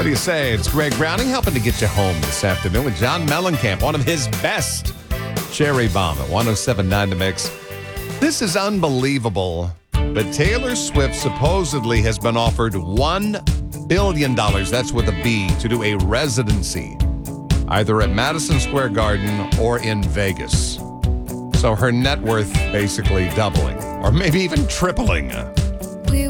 What do you say? It's Greg Browning helping to get you home this afternoon with John Mellencamp, one of his best. Cherry Bomb at 107.9 The Mix. This is unbelievable, but Taylor Swift supposedly has been offered $1 billion, that's with a B, to do a residency, either at Madison Square Garden or in Vegas. So her net worth basically doubling, or maybe even tripling.